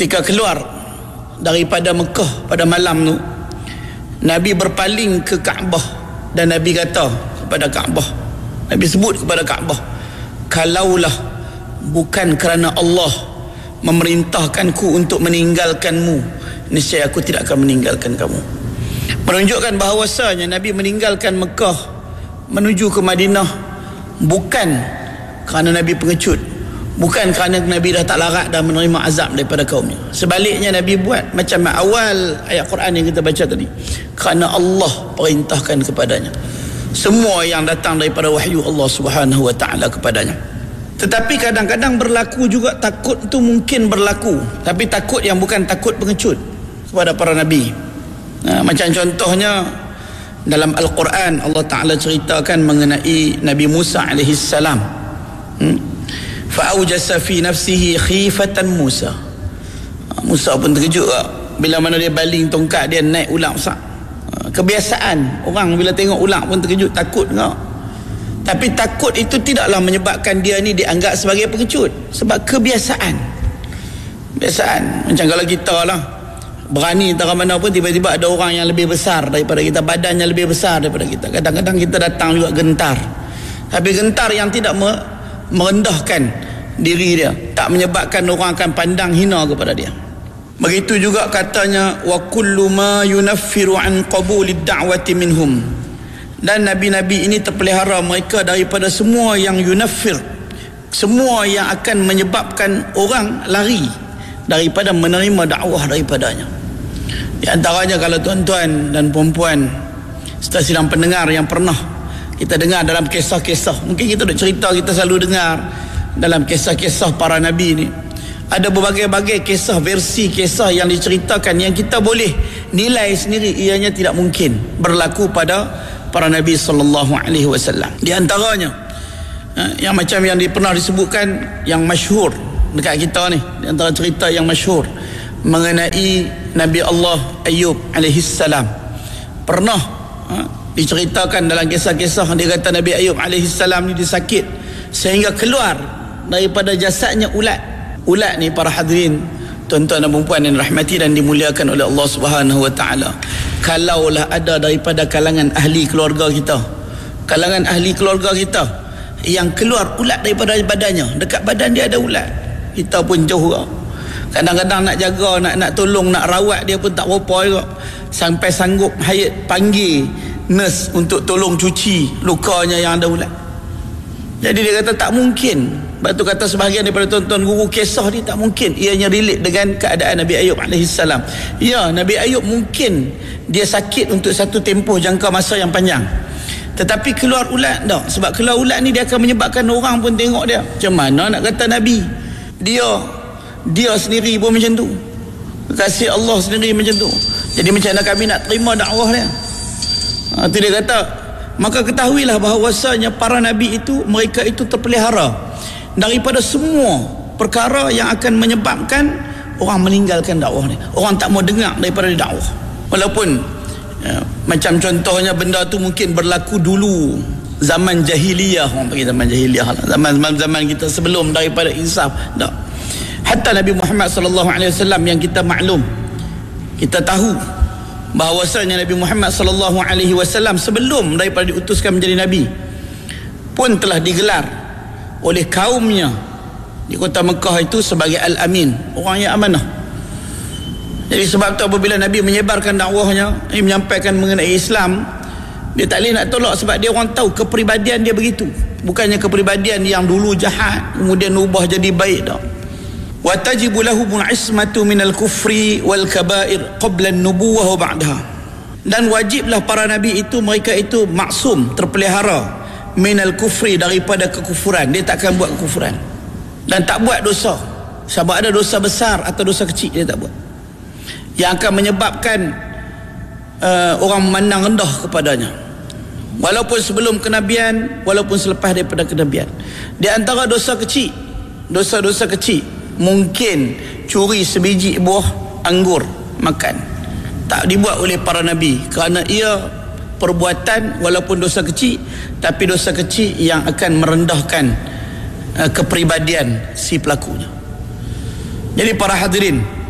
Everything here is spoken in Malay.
ketika keluar daripada Mekah pada malam tu, Nabi berpaling ke Kaabah dan Nabi kata kepada Kaabah, Nabi sebut kepada Kaabah, kalaulah bukan kerana Allah memerintahkanku untuk meninggalkanmu, niscaya aku tidak akan meninggalkan kamu. Menunjukkan bahawasanya Nabi meninggalkan Mekah menuju ke Madinah bukan kerana Nabi pengecut, bukan kerana Nabi dah tak larat dan menerima azab daripada kaumnya. Sebaliknya Nabi buat macam awal ayat Quran yang kita baca tadi, kerana Allah perintahkan kepadanya. Semua yang datang daripada wahyu Allah Subhanahu wa taala kepadanya. Tetapi kadang-kadang berlaku juga takut tu mungkin berlaku, tapi takut yang bukan takut pengecut kepada para nabi. Macam contohnya dalam Al-Quran Allah Ta'ala ceritakan mengenai Nabi Musa alaihi salam. Fa'aujasa fi nafsihi khifatan Musa. Musa pun terkejut bila mana dia baling tongkat dia naik ular besar. Kebiasaan orang bila tengok ular pun terkejut, takut enggak? Tapi takut itu tidaklah menyebabkan dia ni dianggap sebagai pengecut, sebab kebiasaan. Macam kalau kita lah berani entah mana pun, tiba-tiba ada orang yang lebih besar daripada kita, badannya lebih besar daripada kita, kadang-kadang kita datang juga gentar. Tapi gentar yang tidak merendahkan diri dia, tak menyebabkan orang akan pandang hina kepada dia. Begitu juga katanya wa kullu ma yunaffiru an qabulid da'wati minhum. Dan nabi-nabi ini terpelihara mereka daripada semua yang yunaffir, semua yang akan menyebabkan orang lari daripada menerima dakwah daripadanya. Di antaranya kalau tuan-tuan dan puan-puan serta sidang pendengar yang pernah kita dengar dalam kisah-kisah, mungkin kita dah cerita, kita selalu dengar dalam kisah-kisah para nabi ni, ada berbagai-bagai kisah, versi kisah yang diceritakan yang kita boleh nilai sendiri ianya tidak mungkin berlaku pada para nabi sallallahu alaihi wasallam. Di antaranya yang macam yang pernah disebutkan yang masyhur dekat kita ni, di antara cerita yang masyhur mengenai Nabi Allah Ayub alaihi salam. Pernah diceritakan dalam kisah-kisah, dia kata Nabi Ayub alaihi salam ni disakit sehingga keluar daripada jasadnya ulat. Ulat ni para hadirin, tuan-tuan dan puan-puan yang rahmati dan dimuliakan oleh Allah Subhanahu wa taala, kalaulah ada daripada kalangan ahli keluarga kita, kalangan ahli keluarga kita yang keluar ulat daripada badannya, dekat badan dia ada ulat, kita pun jauh lah. Kadang-kadang nak jaga, nak tolong, nak rawat dia pun tak berapa juga, sampai sanggup hayat panggil nurse untuk tolong cuci lukanya yang ada ulat. Jadi dia kata tak mungkin. Sebab tu kata sebahagian daripada tuan-tuan guru kisah ni, tak mungkin ianya relate dengan keadaan Nabi Ayub AS. Ya, Nabi Ayub mungkin dia sakit untuk satu tempoh jangka masa yang panjang, tetapi keluar ulat tak. Sebab keluar ulat ni dia akan menyebabkan orang pun tengok dia. Macam mana nak kata Nabi? Dia sendiri pun macam tu, kasih Allah sendiri macam tu. Jadi macam mana kami nak terima dakwah dia? Itu dia kata, maka ketahuilah bahawasanya para nabi itu, mereka itu terpelihara daripada semua perkara yang akan menyebabkan orang meninggalkan dakwah ni. Orang tak mau dengar daripada dakwah. Walaupun macam contohnya benda tu mungkin berlaku dulu zaman jahiliyah, orang panggil zaman jahiliyah, zaman kita sebelum daripada insaf. Tak. Hatta Nabi Muhammad sallallahu alaihi wasallam yang kita maklum, kita tahu bahawasanya Nabi Muhammad sallallahu alaihi wasallam sebelum daripada diutuskan menjadi nabi pun telah digelar oleh kaumnya di kota Mekah itu sebagai Al-Amin, orang yang amanah. Jadi sebab tu apabila Nabi menyebarkan dakwahnya, menyampaikan mengenai Islam, dia tak boleh nak tolak sebab dia orang tahu kepribadian dia begitu. Bukannya kepribadian yang dulu jahat kemudian ubah jadi baik dah. Wa tajibu lahumul ismatu minal kufri wal kaba'ir qabla an-nubuwah wa ba'daha. Dan wajiblah para nabi itu, mereka itu maksum, terpelihara minal kufri, daripada kekufuran. Dia takkan buat kekufuran dan tak buat dosa. Sama ada dosa besar atau dosa kecil, dia tak buat, yang akan menyebabkan orang memandang rendah kepadanya, walaupun sebelum kenabian, walaupun selepas daripada kenabian. Di antara dosa kecil, dosa-dosa kecil, mungkin curi sebiji buah anggur makan, tak dibuat oleh para nabi kerana ia perbuatan walaupun dosa kecil, tapi dosa kecil yang akan merendahkan kepribadian si pelakunya. Jadi para hadirin,